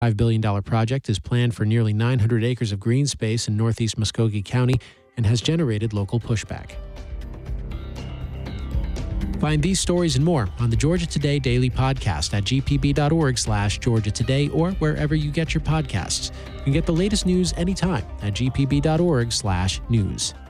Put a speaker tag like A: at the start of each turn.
A: $5 billion project is planned for nearly 900 acres of green space in northeast Muskogee County and has generated local pushback. Find these stories and more on the Georgia Today Daily Podcast at gpb.org/Georgia Today or wherever you get your podcasts. You can get the latest news anytime at gpb.org/news.